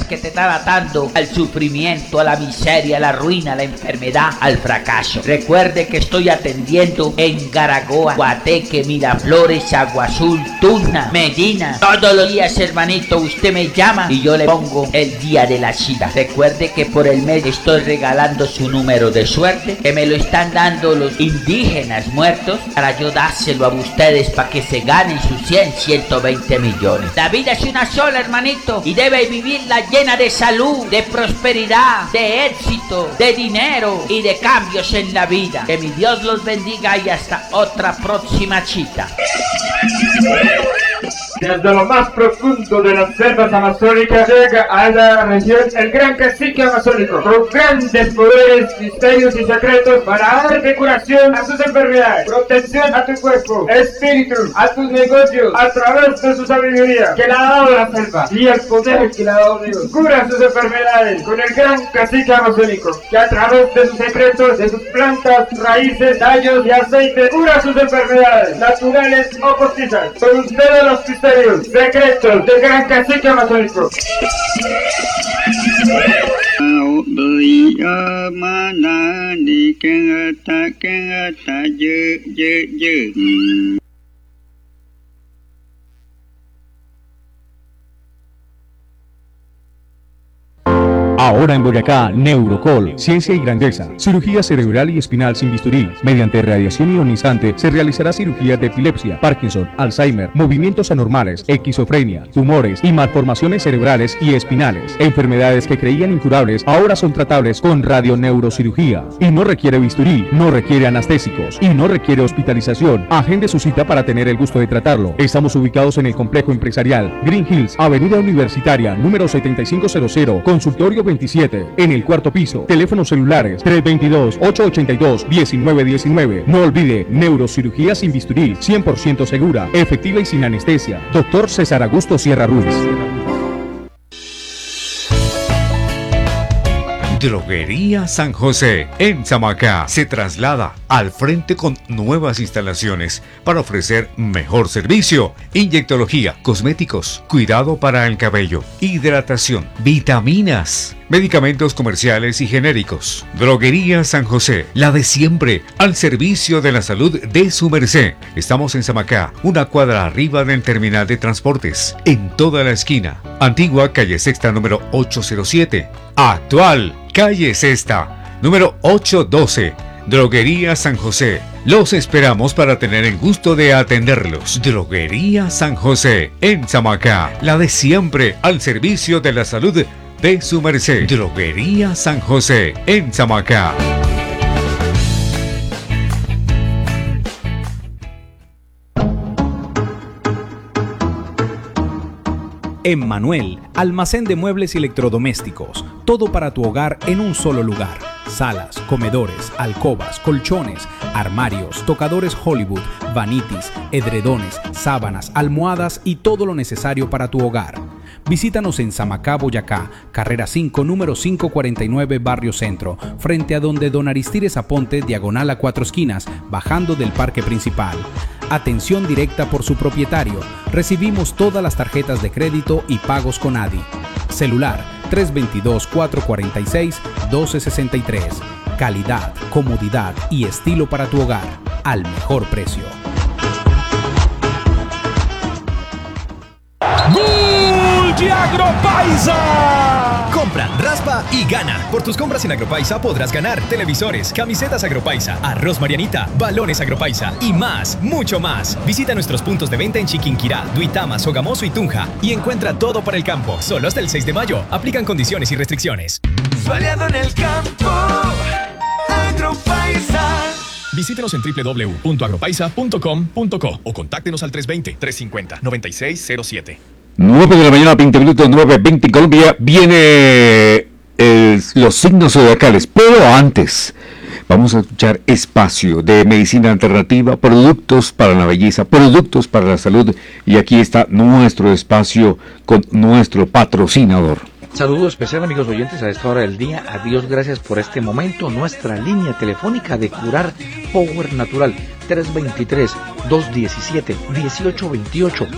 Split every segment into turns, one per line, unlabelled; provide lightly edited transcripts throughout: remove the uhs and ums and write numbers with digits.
que te están atando al sufrimiento, a la miseria, a la ruina, a la enfermedad, al fracaso. Recuerde que estoy atendiendo en Garagoa, Guateque, Miraflores, Agua Azul, Tuna, Medina. Todos los días, hermanito, usted me llama y yo le pongo el día de la cita. Recuerde que por el mes estoy regalando su número de suerte, que me lo están dando los indígenas muertos para yo dárselo a ustedes para que se ganen sus 120 millones. La vida es una sola, hermanito, y debe vivirla llena de salud, de prosperidad, de éxito, de dinero y de cambios en la vida. Que mi Dios los bendiga y hasta otra próxima cita.
Desde lo más profundo de las selvas amazónicas llega a la región el gran cacique amazónico, con grandes poderes, misterios y secretos para darte curación a tus enfermedades, protección a tu cuerpo, espíritu, a tus negocios, a través de su sabiduría que le ha dado la selva y el poder que le ha dado Dios. Cura sus enfermedades con el gran cacique amazónico, que a través de sus secretos, de sus plantas, raíces, tallos y aceites, cura sus enfermedades, naturales o postizas. Con ustedes los secretos del gran cacique amazónico.
Ahora en Boyacá, Neurocol, ciencia y grandeza, cirugía cerebral y espinal sin bisturí. Mediante radiación ionizante se realizará cirugía de epilepsia, Parkinson, Alzheimer, movimientos anormales, esquizofrenia, tumores y malformaciones cerebrales y espinales. Enfermedades que creían incurables ahora son tratables con radioneurocirugía. Y no requiere bisturí, no requiere anestésicos y no requiere hospitalización. Agende su cita para tener el gusto de tratarlo. Estamos ubicados en el complejo empresarial Green Hills, Avenida Universitaria, número 7500, consultorio 27, en el cuarto piso. Teléfonos celulares 322-882-1919. No olvide, neurocirugía sin bisturí, 100% segura, efectiva y sin anestesia. Doctor César Augusto Sierra Ruiz.
Droguería San José en Samacá se traslada al frente con nuevas instalaciones para ofrecer mejor servicio, inyectología, cosméticos, cuidado para el cabello, hidratación, vitaminas, medicamentos comerciales y genéricos. Droguería San José, la de siempre, al servicio de la salud de su merced. Estamos en Samacá, una cuadra arriba del terminal de transportes, en toda la esquina. Antigua calle Sexta número 807. Actual calle Sexta número 812. Droguería San José. Los esperamos para tener el gusto de atenderlos. Droguería San José en Samacá, la de siempre, al servicio de la salud de su merced. Droguería San José en Samacá.
Emmanuel, almacén de muebles y electrodomésticos, todo para tu hogar en un solo lugar. Salas, comedores, alcobas, colchones, armarios, tocadores Hollywood, vanitis, edredones, sábanas, almohadas y todo lo necesario para tu hogar. Visítanos en Samacá, Boyacá, carrera 5, número 549, Barrio Centro, frente a donde Don Aristides Aponte, diagonal a 4 esquinas, bajando del parque principal. Atención directa por su propietario. Recibimos todas las tarjetas de crédito y pagos con ADI. Celular 322-446-1263. Calidad, comodidad y estilo para tu hogar al mejor precio.
¡Gol de Agropaisa!
Compra, raspa y gana. Por tus compras en Agropaisa podrás ganar televisores, camisetas Agropaisa, arroz Marianita, balones Agropaisa y más, mucho más. Visita nuestros puntos de venta en Chiquinquirá, Duitama, Sogamoso y Tunja y encuentra todo para el campo. Solo hasta el 6 de mayo. Aplican condiciones y restricciones.
Soleado en el campo, Agropaisa.
Visítenos en www.agropaisa.com.co o contáctenos al 320-350-9607.
9 de la mañana, 20 minutos, 9:20 en Colombia. Viene los signos zodiacales, pero antes vamos a escuchar espacio de medicina alternativa, productos para la belleza, productos para la salud. Y aquí está nuestro espacio con nuestro patrocinador.
Saludos especial, amigos oyentes, a esta hora del día. A Dios gracias por este momento. Nuestra línea telefónica de Curar Power Natural. 323-217-1828,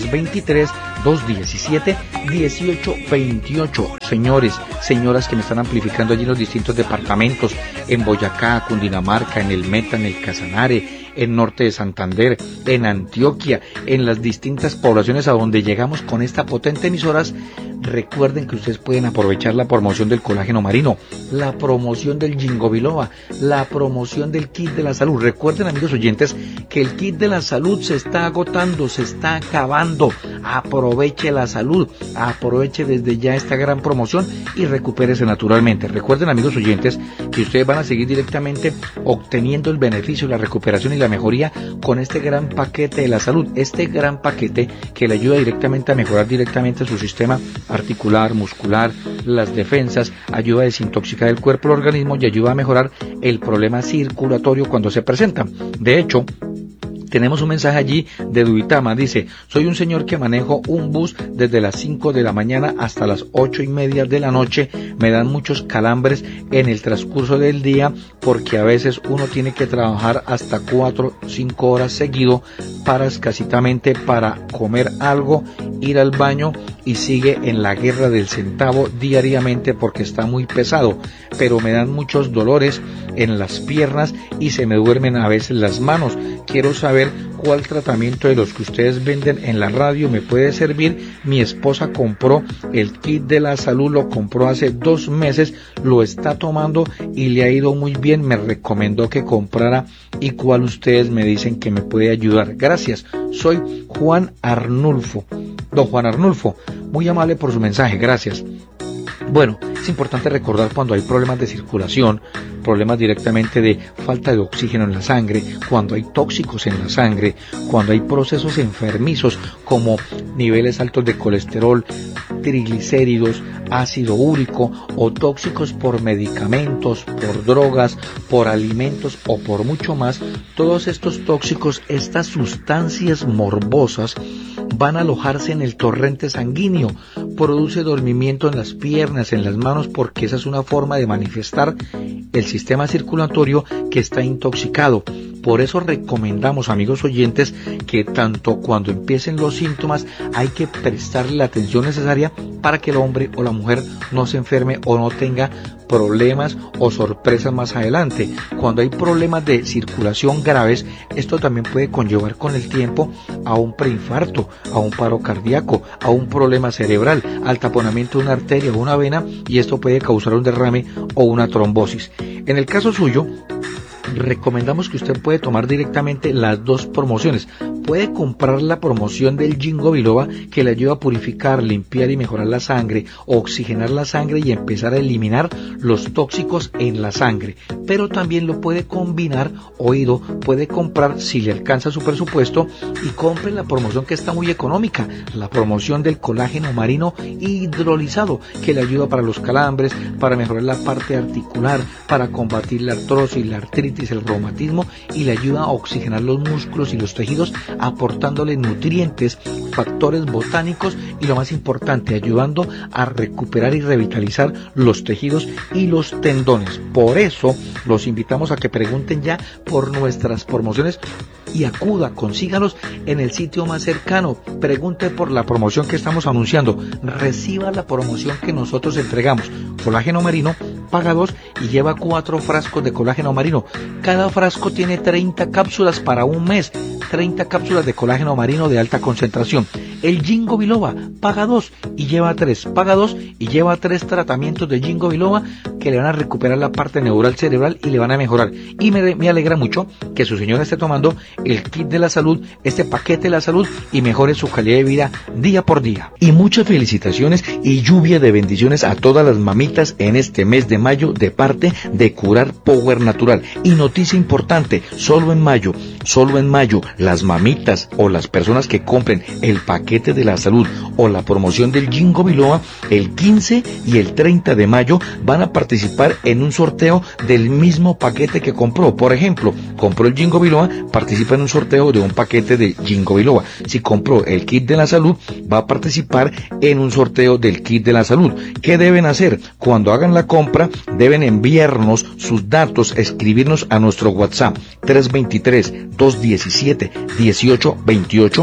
323-217-1828. Señores, señoras que me están amplificando allí en los distintos departamentos, en Boyacá, Cundinamarca, en el Meta, en el Casanare, en norte de Santander, en Antioquia, en las distintas poblaciones a donde llegamos con esta potente emisoras, recuerden que ustedes pueden aprovechar la promoción del colágeno marino, la promoción del ginkgo biloba, la promoción del kit de la salud. Recuerden, amigos oyentes, que el kit de la salud se está agotando, se está acabando. Aproveche la salud, aproveche desde ya esta gran promoción y recupérese naturalmente. Recuerden, amigos oyentes, que ustedes van a seguir directamente obteniendo el beneficio, la recuperación y la mejoría con este gran paquete de la salud, este gran paquete que le ayuda directamente a mejorar directamente su sistema articular, muscular, las defensas, ayuda a desintoxicar el cuerpo, el organismo y ayuda a mejorar el problema circulatorio cuando se presenta. De hecho, tenemos un mensaje allí de Duitama, dice: soy un señor que manejo un bus desde las 5 de la mañana hasta las 8:30 de la noche, me dan muchos calambres en el transcurso del día porque a veces uno tiene que trabajar hasta 4 o 5 horas seguido para escasitamente para comer algo, ir al baño y sigue en la guerra del centavo diariamente porque está muy pesado, pero me dan muchos dolores en las piernas y se me duermen a veces las manos. Quiero saber cuál tratamiento de los que ustedes venden en la radio me puede servir. Mi esposa compró el kit de la salud, lo compró hace 2 meses, lo está tomando y le ha ido muy bien, me recomendó que comprara y cuál ustedes me dicen que me puede ayudar. Gracias, soy Juan Arnulfo. Don Juan Arnulfo, muy amable por su mensaje, gracias. Bueno, es importante recordar cuando hay problemas de circulación, problemas directamente de falta de oxígeno en la sangre, cuando hay tóxicos en la sangre, cuando hay procesos enfermizos como niveles altos de colesterol, triglicéridos, ácido úrico o tóxicos por medicamentos, por drogas, por alimentos o por mucho más. Todos estos tóxicos, estas sustancias morbosas van a alojarse en el torrente sanguíneo, produce dormimiento en las piernas, en las manos, porque esa es una forma de manifestar el sistema circulatorio que está intoxicado. Por eso recomendamos, amigos oyentes, que tanto cuando empiecen los síntomas hay que prestarle la atención necesaria para que el hombre o la mujer no se enferme o no tenga problemas o sorpresas más adelante. Cuando hay problemas de circulación graves, esto también puede conllevar con el tiempo a un preinfarto, a un paro cardíaco, a un problema cerebral, al taponamiento de una arteria o una vena, y esto puede causar un derrame o una trombosis. En el caso suyo, recomendamos que usted puede tomar directamente las dos promociones. Puede comprar la promoción del ginkgo biloba, que le ayuda a purificar, limpiar y mejorar la sangre, oxigenar la sangre y empezar a eliminar los tóxicos en la sangre. Pero también lo puede combinar, puede comprar, si le alcanza su presupuesto, y compre la promoción que está muy económica, la promoción del colágeno marino hidrolizado, que le ayuda para los calambres, para mejorar la parte articular, para combatir la artrosis, la artritis, el reumatismo, y le ayuda a oxigenar los músculos y los tejidos, aportándole nutrientes, factores botánicos y, lo más importante, ayudando a recuperar y revitalizar los tejidos y los tendones. Por eso los invitamos a que pregunten ya por nuestras promociones y acuda, consígalos en el sitio más cercano. Pregunte por la promoción que estamos anunciando, reciba la promoción que nosotros entregamos. Colágeno marino, paga 2 y lleva 4 frascos de colágeno marino. Cada frasco tiene 30 cápsulas para un mes, 30 cápsulas de colágeno marino de alta concentración. El ginkgo biloba, paga 2 y lleva 3, paga 2 y lleva 3 tratamientos de ginkgo biloba que le van a recuperar la parte neural cerebral y le van a mejorar. Y me alegra mucho que su señora esté tomando el kit de la salud, este paquete de la salud, y mejore su calidad de vida día por día. Y muchas felicitaciones y lluvia de bendiciones a todas las mamitas en este mes de mayo de parte de Curar Power Natural. Y noticia importante, solo en mayo, las mamitas o las personas que compren el paquete de la salud o la promoción del ginkgo biloba el 15 y el 30 de mayo van a participar participar en un sorteo del mismo paquete que compró. Por ejemplo, compró el Ginkgo biloba, participa en un sorteo de un paquete de Ginkgo biloba. Si compró el kit de la salud, va a participar en un sorteo del kit de la salud. ¿Qué deben hacer? Cuando hagan la compra, deben enviarnos sus datos, escribirnos a nuestro WhatsApp 323-217-1828,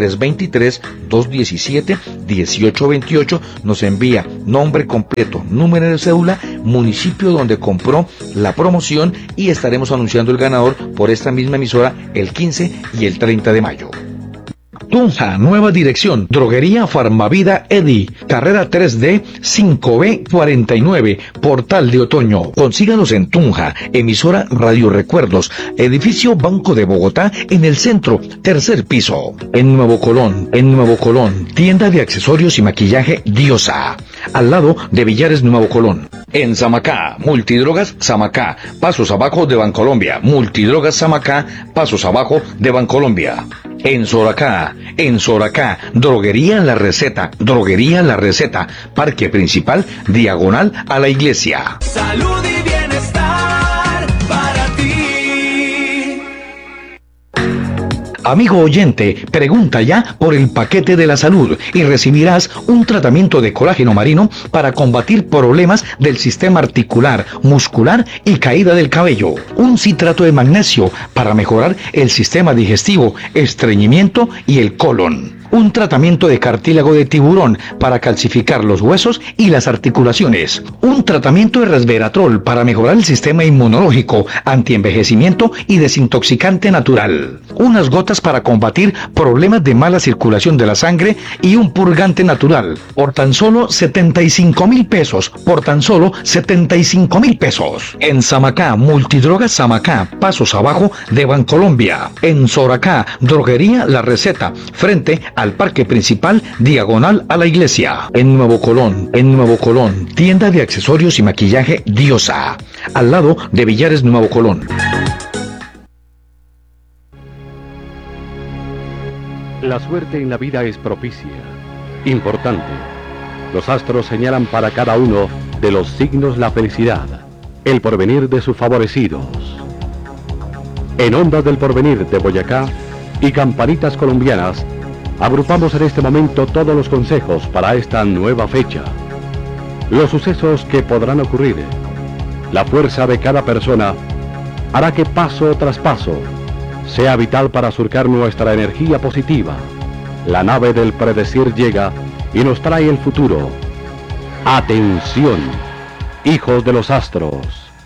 323-217-1828, nos envía nombre completo, número de cédula, municipio donde compró la promoción y estaremos anunciando el ganador por esta misma emisora el 15 y el 30 de mayo. Tunja, nueva dirección, Droguería Farmavida Edi, carrera 3D 5B49, Portal de Otoño. Consíganos en Tunja, emisora Radio Recuerdos, edificio Banco de Bogotá, en el centro, tercer piso. En Nuevo Colón, tienda de accesorios y maquillaje Diosa, al lado de Villares Nuevo Colón. En Samacá, Multidrogas Samacá, pasos abajo de Bancolombia. Multidrogas Samacá, pasos abajo de Bancolombia. En Soracá, Droguería La Receta, Parque Principal, diagonal a la iglesia.
Salud y bienestar para ti.
Amigo oyente, pregunta ya por el paquete de la salud y recibirás un tratamiento de colágeno marino para combatir problemas del sistema articular, muscular y caída del cabello. Un citrato de magnesio para mejorar el sistema digestivo, estreñimiento y el colon. Un tratamiento de cartílago de tiburón para calcificar los huesos y las articulaciones. Un tratamiento de resveratrol para mejorar el sistema inmunológico, antienvejecimiento y desintoxicante natural. Unas gotas para combatir problemas de mala circulación de la sangre y un purgante natural. Por tan solo 75,000 pesos. En Samacá, Multidrogas Samacá, pasos abajo de Bancolombia. En Soracá, Droguería La Receta, frente al Parque Principal, diagonal a la iglesia. En Nuevo Colón, tienda de accesorios y maquillaje Diosa, al lado de Villares Nuevo Colón.
La suerte en la vida es propicia, importante. Los astros señalan para cada uno de los signos la felicidad, el porvenir de sus favorecidos. En Ondas del Porvenir de Boyacá y Campanitas Colombianas, agrupamos en este momento todos los consejos para esta nueva fecha. Los sucesos que podrán ocurrir, la fuerza de cada persona, hará que paso tras paso sea vital para surcar nuestra energía positiva. La nave del predecir llega y nos trae el futuro. Atención, hijos de los astros.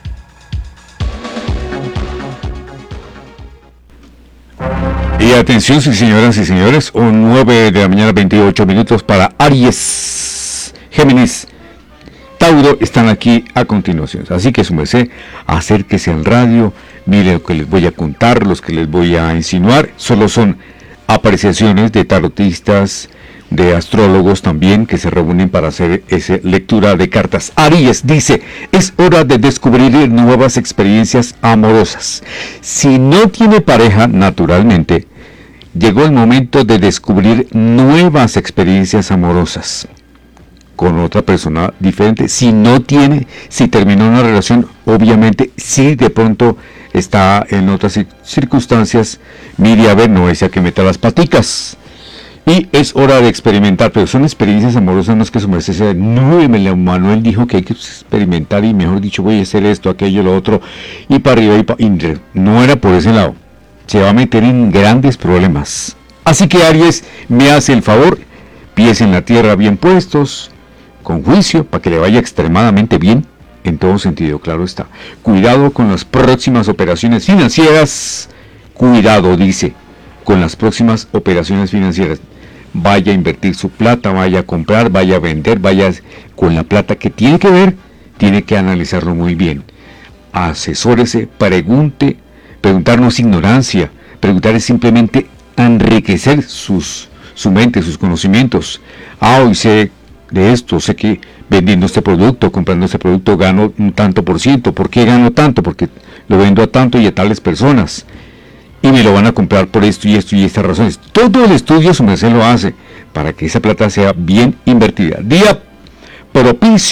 Y atención, sí, señoras y señores, 9 de la mañana, 28 minutos para Aries, Géminis, Tauro, están aquí a continuación. Así que su merced, acérquese al radio, mire lo que les voy a contar, los que les voy a insinuar, solo son apreciaciones de tarotistas, de astrólogos también, que se reúnen para hacer esa lectura de cartas. Aries dice, es hora de descubrir nuevas experiencias amorosas. Si no tiene pareja, naturalmente, llegó el momento de descubrir nuevas experiencias amorosas con otra persona diferente. Si no tiene, si terminó una relación, obviamente, si de pronto está en otras circunstancias, mire a ver, no es a que meta las paticas. Y es hora de experimentar, pero son experiencias amorosas, no es que su merced sea, no, Manuel dijo que hay que experimentar y mejor dicho voy a hacer esto, aquello, lo otro, y para arriba y para... No era por ese lado, se va a meter en grandes problemas. Así que Aries, me hace el favor, pies en la tierra bien puestos, con juicio, para que le vaya extremadamente bien, en todo sentido, claro está. Cuidado con las próximas operaciones financieras, cuidado, dice, con las próximas operaciones financieras. Vaya a invertir su plata, vaya a comprar, vaya a vender, vaya con la plata que tiene que ver, tiene que analizarlo muy bien. Asesórese, preguntar no es ignorancia, preguntar es simplemente enriquecer su mente, sus conocimientos. Hoy sé de esto, sé que vendiendo este producto, comprando este producto gano un tanto por ciento. ¿Por qué gano tanto? Porque lo vendo a tanto y a tales personas. Y me lo van a comprar por esto y estas razones. Todo el estudio su merced lo hace para que esa plata sea bien invertida. Día propicio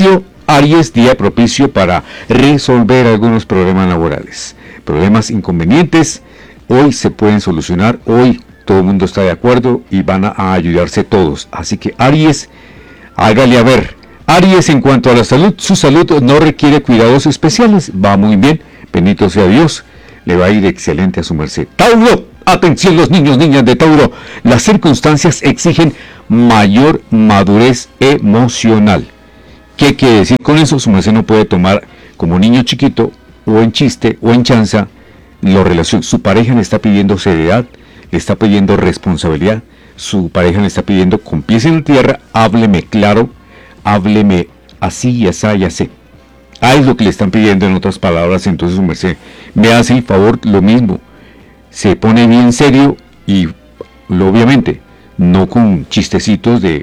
Aries, día propicio para resolver algunos problemas laborales, problemas inconvenientes. Hoy se pueden solucionar, hoy todo el mundo está de acuerdo y van a ayudarse todos. Así que Aries, hágale a ver. Aries, en cuanto a la salud, su salud no requiere cuidados especiales, va muy bien, bendito sea Dios, le va a ir excelente a su merced. Tauro, atención los niños, niñas de Tauro, las circunstancias exigen mayor madurez emocional. ¿Qué quiere decir con eso? Su merced no puede tomar como niño chiquito, o en chiste, o en chanza, su pareja le está pidiendo seriedad, le está pidiendo responsabilidad, su pareja le está pidiendo con pies en la tierra, hábleme claro, hábleme así y así y así. Es lo que le están pidiendo en otras palabras. Entonces su merced me hace el favor, lo mismo, se pone bien serio y obviamente no con chistecitos de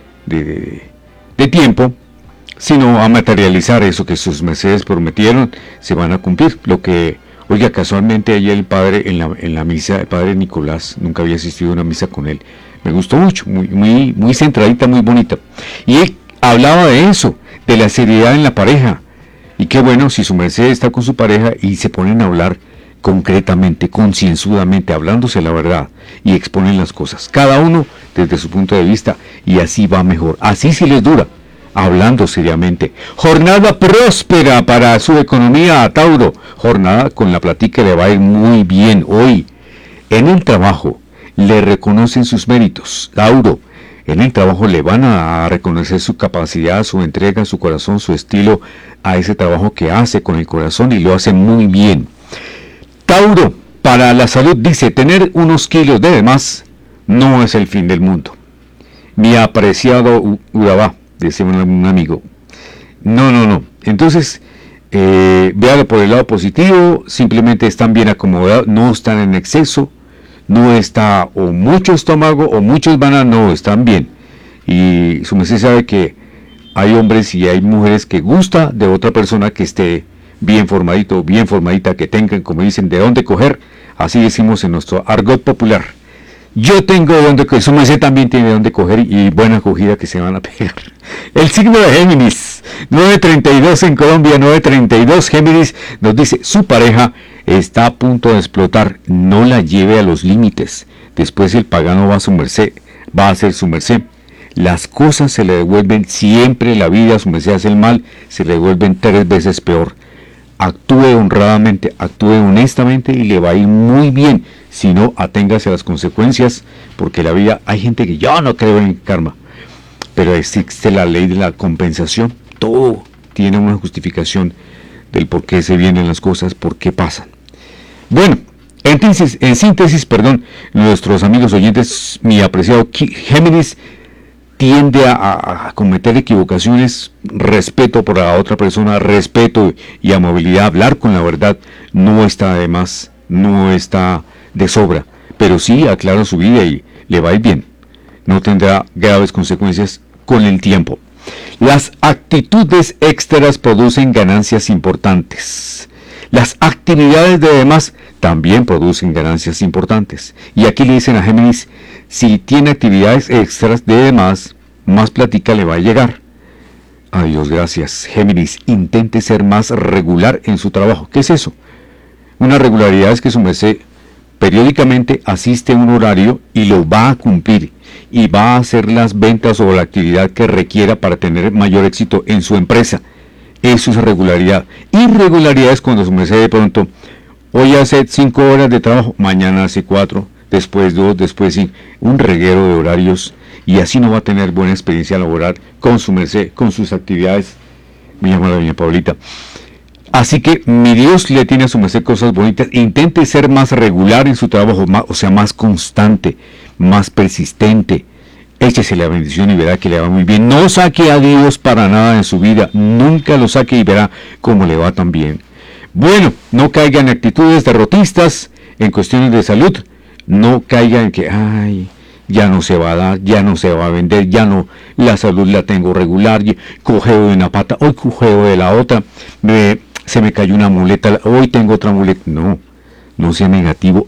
tiempo, sino a materializar eso que sus mercedes prometieron, se van a cumplir. Lo que, oiga, casualmente ayer el padre en la misa, el padre Nicolás, nunca había asistido a una misa con él, me gustó mucho, muy centradita, muy bonita, y él hablaba de eso, de la seriedad en la pareja. Y qué bueno si su merced está con su pareja y se ponen a hablar concretamente, concienzudamente, hablándose la verdad y exponen las cosas, cada uno desde su punto de vista, y así va mejor. Así sí les dura, hablando seriamente. Jornada próspera para su economía, Tauro. Jornada con la platica le va a ir muy bien hoy. En el trabajo le reconocen sus méritos, Tauro. En el trabajo le van a reconocer su capacidad, su entrega, su corazón, su estilo a ese trabajo que hace con el corazón, y lo hace muy bien. Tauro, para la salud dice, tener unos kilos de más no es el fin del mundo. Mi apreciado Urabá, decía un amigo. No. Entonces, véalo por el lado positivo, simplemente están bien acomodados, no están en exceso. No está o mucho estómago o muchos no, están bien. Y su merced sabe que hay hombres y hay mujeres que gusta de otra persona que esté bien formadito, bien formadita, que tengan, como dicen, de dónde coger. Así decimos en nuestro argot popular. Yo tengo de dónde coger, su merced también tiene de dónde coger, y buena acogida que se van a pegar. El signo de Géminis, 9:32 en Colombia, 9:32, Géminis nos dice, su pareja está a punto de explotar, no la lleve a los límites, después el pagano va a hacer su merced. Las cosas se le devuelven siempre, la vida, su merced hace el mal, se le devuelven 3 veces peor. Actúe honradamente, actúe honestamente y le va a ir muy bien. Si no, aténgase a las consecuencias, porque la vida, hay gente que yo no creo en el karma, pero existe la ley de la compensación. Todo tiene una justificación del por qué se vienen las cosas, por qué pasan. Bueno, en síntesis, nuestros amigos oyentes, mi apreciado Géminis tiende a cometer equivocaciones. Respeto por la otra persona, respeto y amabilidad, hablar con la verdad no está de más, no está de sobra, pero sí aclara su vida y le va a ir bien, no tendrá graves consecuencias con el tiempo. Las actitudes extras producen ganancias importantes. Las actividades de demás también producen ganancias importantes. Y aquí le dicen a Géminis, si tiene actividades extras de demás, más plática le va a llegar. Adiós, gracias. Géminis, intente ser más regular en su trabajo. ¿Qué es eso? Una regularidad es que su merced periódicamente asiste a un horario y lo va a cumplir, y va a hacer las ventas o la actividad que requiera para tener mayor éxito en su empresa. Eso es regularidad. Irregularidad es cuando su merced de pronto, hoy hace 5 horas de trabajo, mañana hace 4, después 2, después 5, un reguero de horarios, y así no va a tener buena experiencia laboral con su merced, con sus actividades. Mi amada doña Paulita. Así que mi Dios le tiene a su merced cosas bonitas. Intente ser más regular en su trabajo, más constante, más persistente. Échese la bendición y verá que le va muy bien. No saque a Dios para nada en su vida. Nunca lo saque y verá cómo le va tan bien. Bueno, no caiga en actitudes derrotistas en cuestiones de salud. No caiga en que, ya no se va a dar, ya no se va a vender, ya no, la salud la tengo regular, cojeo de una pata, hoy cojeo de la otra, se me cayó una muleta, hoy tengo otra muleta. No sea negativo.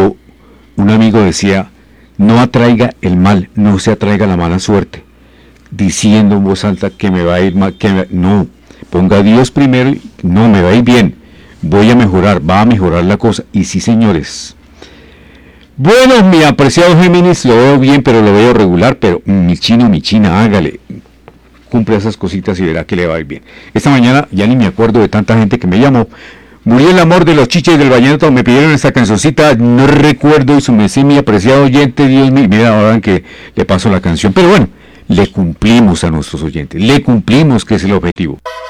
Un amigo decía, no atraiga el mal, no se atraiga la mala suerte. diciendo en voz alta que me va a ir mal, no, ponga a Dios primero, no, me va a ir bien, voy a mejorar, va a mejorar la cosa, y sí, señores. Bueno, mi apreciado Géminis, lo veo bien, pero lo veo regular, pero mi china, hágale, cumple esas cositas y verá que le va a ir bien. Esta mañana, ya ni me acuerdo de tanta gente que me llamó, murió el amor de los chiches del vallenato, me pidieron esta cancioncita, no recuerdo, y su mesé, mi apreciado oyente, Dios mío, mira, ahora que le paso la canción, pero bueno, le cumplimos a nuestros oyentes, le cumplimos, que es el objetivo.